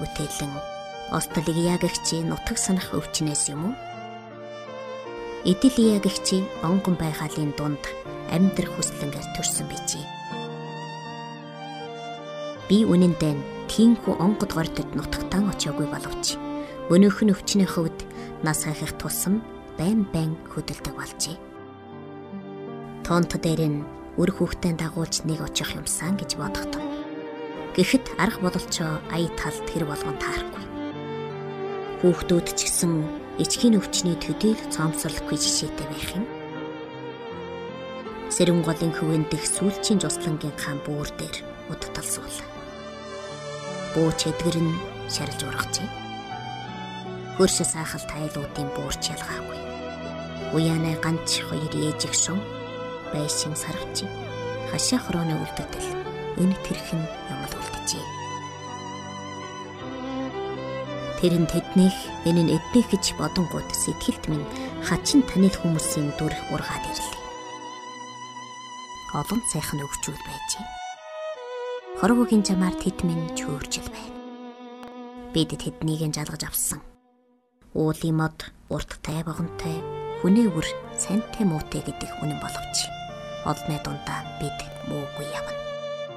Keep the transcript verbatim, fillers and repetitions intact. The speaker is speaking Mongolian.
бүтээлэн Остолыг ягагчи нутаг санах өвчнээс юм уу? Эдэл ягагчи онгон байгалийн дунд амьдрах хүслэнгээр төрсөн бижээ. Би үнэндээ тиймхүү онгод гордод нутагтан очиагүй боловч өнөөх нь өвчнөө хөвд нас хайхах тусам байн байн хөдөлдөг болжээ. Тонт дээр нь үр хүүхдээ дагуулж нэг очих юмсан гэж бодогдов. Гэхэд арга бололцоо ая талд тэр болгон таарахгүй. Хүүхдүүд ч гэсэн эчхийн өвчний төдийл цоомсорлохгүй жишээтэй байх юм. Сэрэн голын хөвөн дэх сүүлчийн жуслангийн хаан бүүр дээр удтал суулаа. Бууч эдгэр нь шарж ургажээ. Хөрш саахал тайлуудын буурч ялгаагүй. Уяанаа ганц хоёр ээжиг шун байшин сарвчи хашаа хорооны үлдэгдэл энэ тэрхэн юмд үлдэжээ. Тэрэн тэднийх энэ нь эднийх гэж бодонгууд сэтгэлд минь хачин танил хүмүүсийн дүрх ургаад ирлээ. Олон сайхан өвчүүд байжээ. Хорвогийн замаар тэд минь чөөржил байна. Бид тэднийг нь жалгаж авсан. Уулын мод урттай богонтой хүнээ үр сантай муутай гэдэг үнэн боловч олдны дундаа бид муугүй явна.